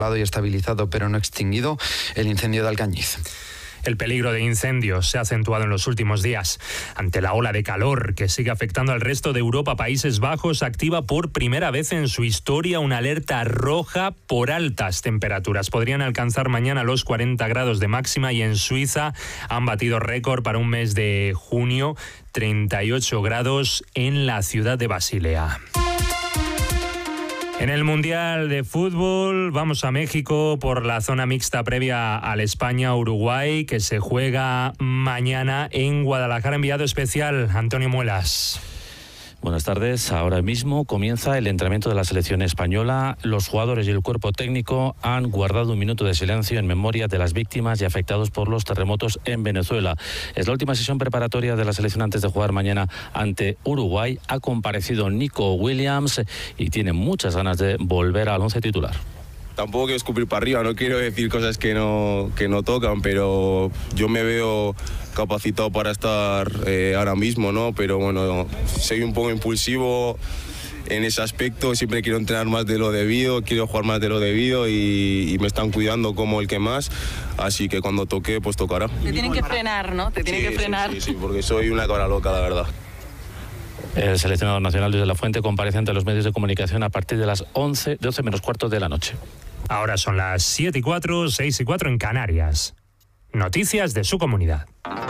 y estabilizado pero no extinguido el incendio de Alcañiz. El peligro de incendios se ha acentuado en los últimos días. Ante la ola de calor que sigue afectando al resto de Europa, Países Bajos activa por primera vez en su historia una alerta roja por altas temperaturas. Podrían alcanzar mañana los 40 grados de máxima y en Suiza han batido récord para un mes de junio, 38 grados en la ciudad de Basilea. En el Mundial de Fútbol vamos a México por la zona mixta previa al España-Uruguay que se juega mañana en Guadalajara. Enviado especial, Antonio Muelas. Buenas tardes. Ahora mismo comienza el entrenamiento de la selección española. Los jugadores y el cuerpo técnico han guardado un minuto de silencio en memoria de las víctimas y afectados por los terremotos en Venezuela. Es la última sesión preparatoria de la selección antes de jugar mañana ante Uruguay. Ha comparecido Nico Williams y tiene muchas ganas de volver al once titular. Tampoco quiero escupir para arriba, no quiero decir cosas que no tocan, pero yo me veo capacitado para estar ahora mismo, ¿no? Pero bueno, soy un poco impulsivo en ese aspecto, siempre quiero entrenar más de lo debido, quiero jugar más de lo debido y me están cuidando como el que más, así que cuando toque, pues tocará. Te tienen que frenar, ¿no? Te tienen que frenar. Sí, porque soy una cabra loca, la verdad. El seleccionador nacional Luis de la Fuente comparece ante los medios de comunicación a partir de las 12 menos cuarto de la noche. Ahora son las 7:04, 6:04 en Canarias. Noticias de su comunidad.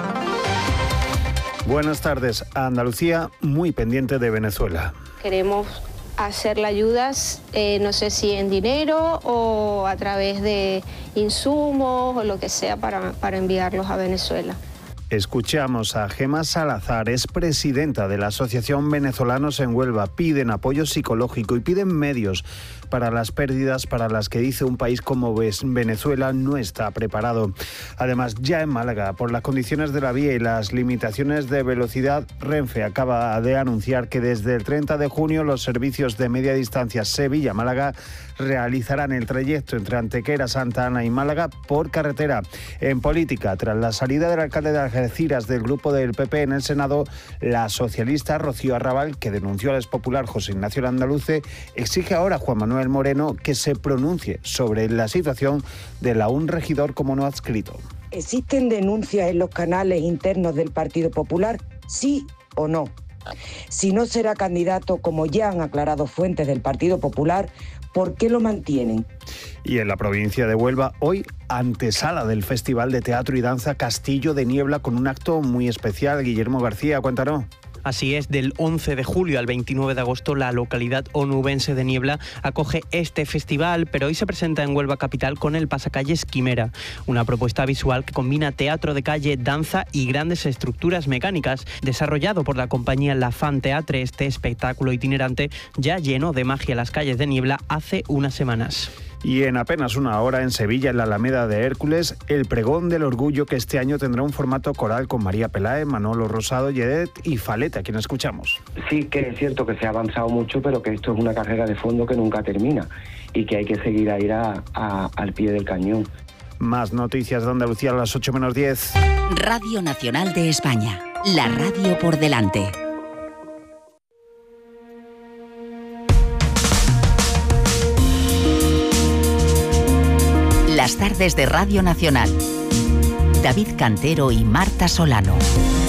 Buenas tardes. Andalucía muy pendiente de Venezuela. Queremos hacerle ayudas, no sé si en dinero o a través de insumos o lo que sea para enviarlos a Venezuela. Escuchamos a Gemma Salazar, es presidenta de la Asociación Venezolanos en Huelva. Piden apoyo psicológico y piden medios para las pérdidas para las que dice un país como Venezuela no está preparado. Además, ya en Málaga, por las condiciones de la vía y las limitaciones de velocidad, Renfe acaba de anunciar que desde el 30 de junio los servicios de media distancia Sevilla-Málaga realizarán el trayecto entre Antequera, Santa Ana y Málaga por carretera. En política, tras la salida del alcalde de Algeciras del grupo del PP en el Senado, la socialista Rocío Arrabal, que denunció al expopular José Ignacio Landaluce, exige ahora a Juan Manuel Moreno que se pronuncie sobre la situación de un regidor como no adscrito. ¿Existen denuncias en los canales internos del Partido Popular? ¿Sí o no? Si no será candidato, como ya han aclarado fuentes del Partido Popular, ¿por qué lo mantienen? Y en la provincia de Huelva, hoy antesala del Festival de Teatro y Danza Castillo de Niebla con un acto muy especial. Guillermo García, cuéntanos. Así es, del 11 de julio al 29 de agosto la localidad onubense de Niebla acoge este festival, pero hoy se presenta en Huelva capital con el Pasacalles Quimera, una propuesta visual que combina teatro de calle, danza y grandes estructuras mecánicas. Desarrollado por la compañía La Fan Teatre, este espectáculo itinerante ya llenó de magia las calles de Niebla hace unas semanas. Y en apenas una hora en Sevilla, en la Alameda de Hércules, el Pregón del Orgullo, que este año tendrá un formato coral con María Peláez, Manolo Rosado, Yedet y Faleta, a quien escuchamos. Sí que es cierto que se ha avanzado mucho, pero que esto es una carrera de fondo que nunca termina y que hay que seguir a ir al pie del cañón. Más noticias de Andalucía a las 8 menos 10. Radio Nacional de España, la radio por delante. Las tardes de Radio Nacional. David Cantero y Marta Solano.